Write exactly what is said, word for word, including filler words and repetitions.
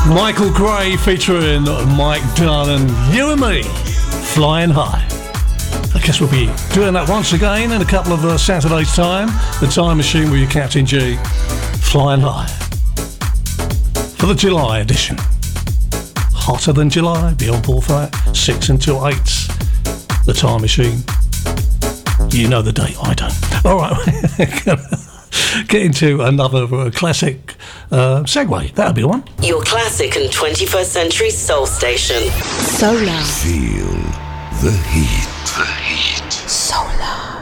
Michael Gray featuring Mike Dunn and You and Me, Flying High. I guess we'll be doing that once again in a couple of uh, Saturdays' time. The Time Machine with your Captain G, Flying High. For the July edition. Hotter than July, be on board for that. Six until eight. The Time Machine. You know the date, I don't. All right, get into another uh, classic uh, segue. That'll be the one. Your classic and twenty-first century soul station. Solar. Feel the heat. The heat. Solar.